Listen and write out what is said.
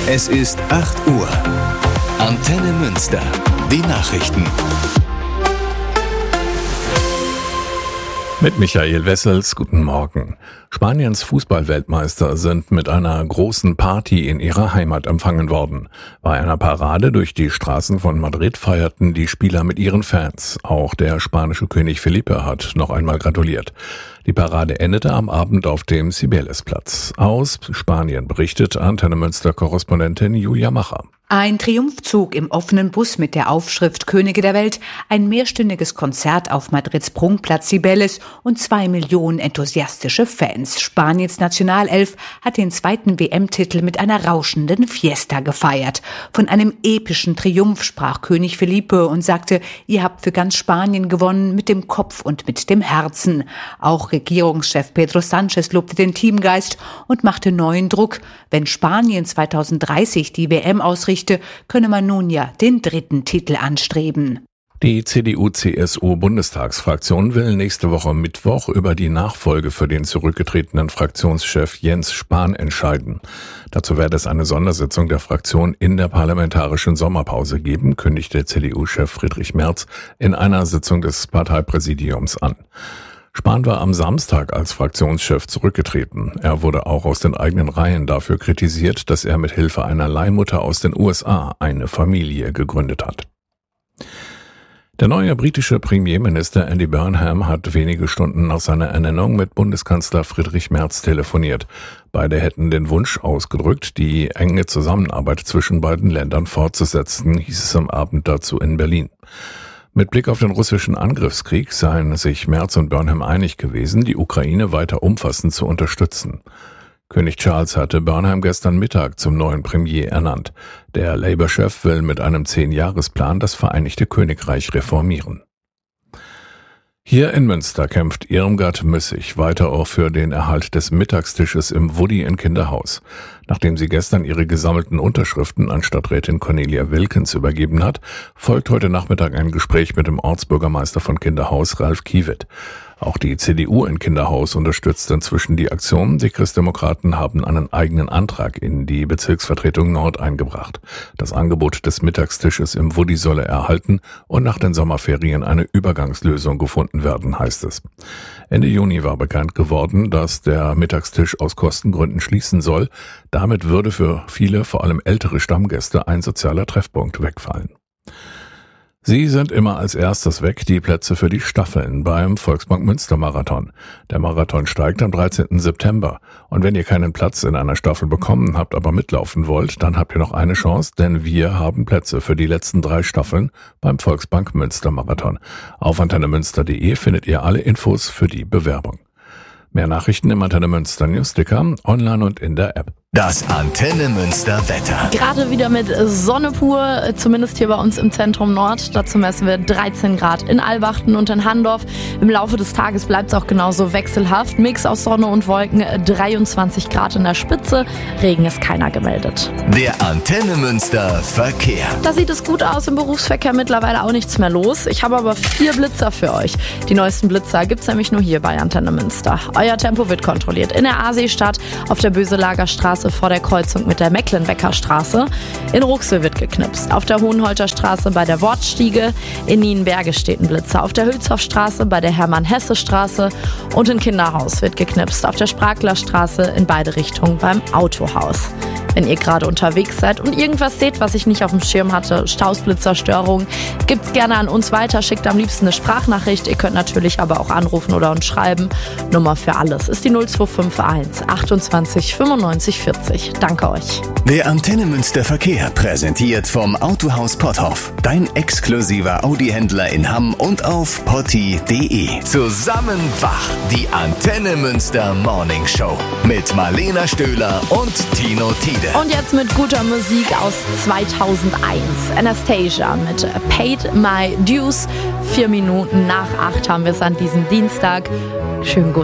Es ist 8 Uhr. Antenne Münster. Die Nachrichten. Mit Michael Wessels, guten Morgen. Spaniens Fußballweltmeister sind mit einer großen Party in ihrer Heimat empfangen worden. Bei einer Parade durch die Straßen von Madrid feierten die Spieler mit ihren Fans. Auch der spanische König Felipe hat noch einmal gratuliert. Die Parade endete am Abend auf dem Cibeles-Platz. Aus Spanien berichtet Antenne Münster-Korrespondentin Julia Macher. Ein Triumphzug im offenen Bus mit der Aufschrift Könige der Welt, ein mehrstündiges Konzert auf Madrids Prunkplatz Cibeles und 2 Millionen enthusiastische Fans. Spaniens Nationalelf hat den zweiten WM-Titel mit einer rauschenden Fiesta gefeiert. Von einem epischen Triumph sprach König Felipe und sagte, ihr habt für ganz Spanien gewonnen, mit dem Kopf und mit dem Herzen. Auch Regierungschef Pedro Sánchez lobte den Teamgeist und machte neuen Druck. Wenn Spanien 2030 die WM ausrichtet, könne man nun ja den 3. Titel anstreben. Die CDU-CSU-Bundestagsfraktion will nächste Woche Mittwoch über die Nachfolge für den zurückgetretenen Fraktionschef Jens Spahn entscheiden. Dazu werde es eine Sondersitzung der Fraktion in der parlamentarischen Sommerpause geben, kündigte CDU-Chef Friedrich Merz in einer Sitzung des Parteipräsidiums an. Spahn war am Samstag als Fraktionschef zurückgetreten. Er wurde auch aus den eigenen Reihen dafür kritisiert, dass er mit Hilfe einer Leihmutter aus den USA eine Familie gegründet hat. Der neue britische Premierminister Andy Burnham hat wenige Stunden nach seiner Ernennung mit Bundeskanzler Friedrich Merz telefoniert. Beide hätten den Wunsch ausgedrückt, die enge Zusammenarbeit zwischen beiden Ländern fortzusetzen, hieß es am Abend dazu in Berlin. Mit Blick auf den russischen Angriffskrieg seien sich Merz und Burnham einig gewesen, die Ukraine weiter umfassend zu unterstützen. König Charles hatte Burnham gestern Mittag zum neuen Premier ernannt. Der Labour-Chef will mit einem 10-Jahres-Plan das Vereinigte Königreich reformieren. Hier in Münster kämpft Irmgard Müssig weiter auch für den Erhalt des Mittagstisches im Woody in Kinderhaus. Nachdem sie gestern ihre gesammelten Unterschriften an Stadträtin Cornelia Wilkens übergeben hat, folgt heute Nachmittag ein Gespräch mit dem Ortsbürgermeister von Kinderhaus, Ralf Kiewitt. Auch die CDU in Kinderhaus unterstützt inzwischen die Aktion. Die Christdemokraten haben einen eigenen Antrag in die Bezirksvertretung Nord eingebracht. Das Angebot des Mittagstisches im Woody solle erhalten und nach den Sommerferien eine Übergangslösung gefunden werden, heißt es. Ende Juni war bekannt geworden, dass der Mittagstisch aus Kostengründen schließen soll. Damit würde für viele, vor allem ältere Stammgäste, ein sozialer Treffpunkt wegfallen. Sie sind immer als erstes weg, die Plätze für die Staffeln beim Volksbank Münster Marathon. Der Marathon steigt am 13. September. Und wenn ihr keinen Platz in einer Staffel bekommen habt, aber mitlaufen wollt, dann habt ihr noch eine Chance, denn wir haben Plätze für die letzten 3 Staffeln beim Volksbank Münster Marathon. Auf antennemünster.de findet ihr alle Infos für die Bewerbung. Mehr Nachrichten im Antenne Münster Newsticker, online und in der App. Das Antenne Münster Wetter. Gerade wieder mit Sonne pur, zumindest hier bei uns im Zentrum Nord. Dazu messen wir 13 Grad in Albachten und in Handorf. Im Laufe des Tages bleibt es auch genauso wechselhaft. Mix aus Sonne und Wolken, 23 Grad in der Spitze. Regen ist keiner gemeldet. Der Antenne Münster Verkehr. Da sieht es gut aus, im Berufsverkehr mittlerweile auch nichts mehr los. Ich habe aber 4 Blitzer für euch. Die neuesten Blitzer gibt's nämlich nur hier bei Antenne Münster. Euer Tempo wird kontrolliert in der Aaseestadt, auf der Böselager Straße vor der Kreuzung mit der Mecklenbecker Straße. In Ruxel wird geknipst. Auf der Hohenholter Straße bei der Wortstiege. In Nienberge steht ein Blitzer. Auf der Hülshoffstraße bei der Hermann-Hesse-Straße. Und in Kinderhaus wird geknipst. Auf der Spraglerstraße in beide Richtungen beim Autohaus. Wenn ihr gerade unterwegs seid und irgendwas seht, was ich nicht auf dem Schirm hatte, Stausblitzer, Störungen, gibt's gerne an uns weiter, schickt am liebsten eine Sprachnachricht. Ihr könnt natürlich aber auch anrufen oder uns schreiben. Nummer für alles ist die 0251 28 95 40. Danke euch. Der Antenne Münster Verkehr präsentiert vom Autohaus Potthoff. Dein exklusiver Audi-Händler in Hamm und auf potti.de. Zusammen wach, die Antenne Münster Morning Show mit Marlena Stöhler und Tino Tiede. Und jetzt mit guter Musik aus 2001. Anastasia mit Paid My Dues. 4 Minuten nach 8 haben wir es an diesem Dienstag. Schönen guten